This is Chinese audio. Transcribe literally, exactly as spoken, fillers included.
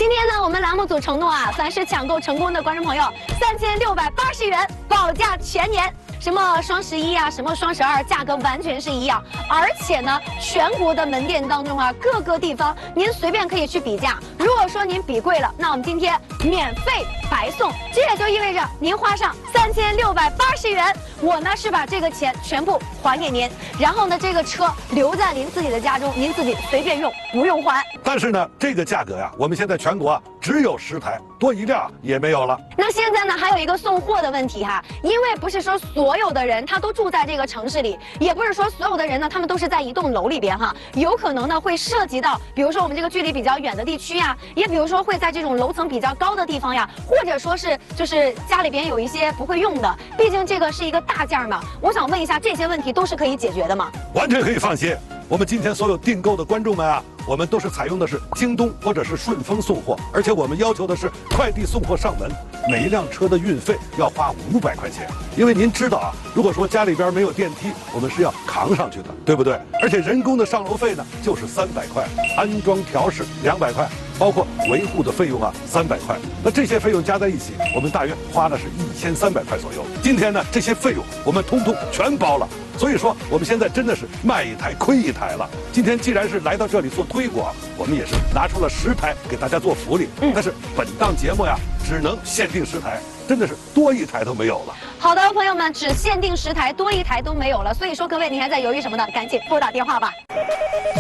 今天呢，我们栏目组承诺啊，凡是抢购成功的观众朋友，三千六百八十元保价全年。什么双十一啊，什么双十二，价格完全是一样。而且呢，全国的门店当中啊，各个地方您随便可以去比价。如果说您比贵了，那我们今天免费白送。这也就意味着您花上三千六百八十元，我呢是把这个钱全部还给您，然后呢，这个车留在您自己的家中，您自己随便用，不用还。 但是呢，这个价格呀，我们现在全国啊只有十台，多一辆也没有了。 那现在呢，还有一个送货的问题哈，因为不是说所有的人他都住在这个城市里，也不是说所有的人呢，他们都是在一栋楼里边哈，有可能呢会涉及到，比如说我们这个距离比较远的地区呀，也比如说会在这种楼层比较高的地方呀，或者说是就是家里边有一些不会用的，毕竟这个是一个大件嘛。我想问一下，这些问题都是可以解决的吗？ 完全可以放心。我们今天所有订购的观众们啊，我们都是采用的是京东或者是顺丰送货，而且我们要求的是快递送货上门，每一辆车的运费要花五百块钱。因为您知道啊，如果说家里边没有电梯，我们是要扛上去的，对不对？而且人工的上楼费呢，就是三百块，安装调试两百块，包括维护的费用啊三百块。那这些费用加在一起，我们大约花了是一千三百块左右。今天呢，这些费用我们通通全包了。所以说，我们现在真的是卖一台亏一台了。今天既然是来到这里做推广，我们也是拿出了十台给大家做福利。嗯，但是本档节目呀，只能限定十台，真的是多一台都没有了。 好的，朋友们，只限定十台，多一台都没有了。所以说，各位你还在犹豫什么呢？赶紧拨打电话吧。